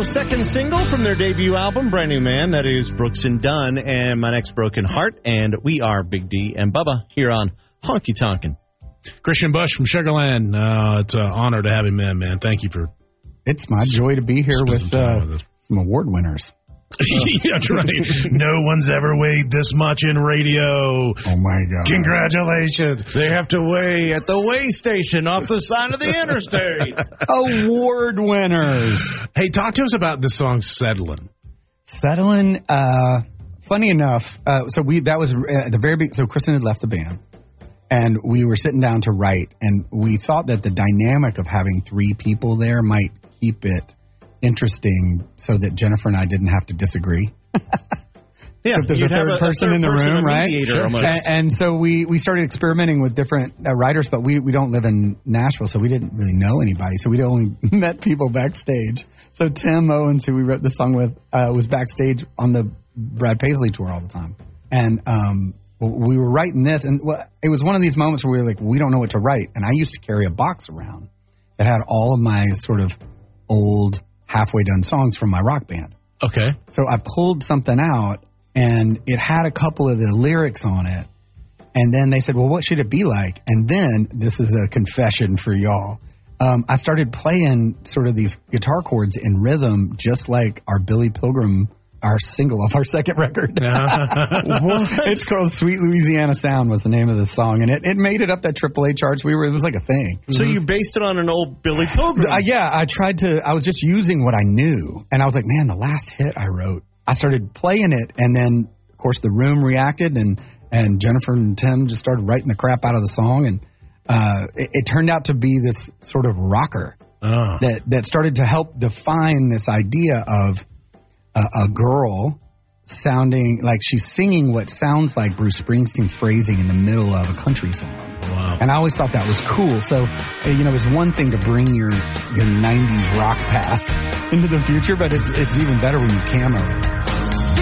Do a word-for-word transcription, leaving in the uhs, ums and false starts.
Tomorrow's second single from their debut album, Brand New Man. That is Brooks and Dunn and My Next Broken Heart. And we are Big D and Bubba here on Honky Tonkin'. Christian Bush from Sugarland. Uh, it's an honor to have him in, man. Thank you for... It's my joy to be here with, some, uh, with some award winners. Yeah, that's right. No one's ever weighed this much in radio. Oh, my God. Congratulations. They have to weigh at the weigh station off the side of the interstate. Award winners. Hey, talk to us about this song, Settling. Settling, uh, funny enough, uh, so we that was at the very beginning. So Kristen had left the band, and we were sitting down to write, and we thought that the dynamic of having three people there might keep it interesting so that Jennifer and I didn't have to disagree. Yeah, so there's a third a, person a third in the person, room, right? Sure. And, and so we, we started experimenting with different uh, writers, but we, we don't live in Nashville, so we didn't really know anybody. So we'd only met people backstage. So Tim Owens, who we wrote the song with, uh, was backstage on the Brad Paisley tour all the time. And um, we were writing this, and it was one of these moments where we were like, we don't know what to write. And I used to carry a box around that had all of my sort of old, halfway done songs from my rock band. Okay. So I pulled something out, and it had a couple of the lyrics on it. And then they said, well, what should it be like? And then, this is a confession for y'all, um, I started playing sort of these guitar chords in rhythm, just like our Billy Pilgrim, our single off our second record. It's called Sweet Louisiana Sound was the name of the song. And it, it made it up that triple A charts. We were, it was like a thing. So mm-hmm. you based it on an old Billy Pilgrim? Uh, yeah, I tried to, I was just using what I knew. And I was like, man, the last hit I wrote, I started playing it. And then, of course, the room reacted, and, and Jennifer and Tim just started writing the crap out of the song. And uh, it, it turned out to be this sort of rocker oh. that, that started to help define this idea of a, a girl sounding like she's singing what sounds like Bruce Springsteen phrasing in the middle of a country song. Wow. And I always thought that was cool. So, you know, it's one thing to bring your, your nineties rock past into the future, but it's, it's even better when you camo it.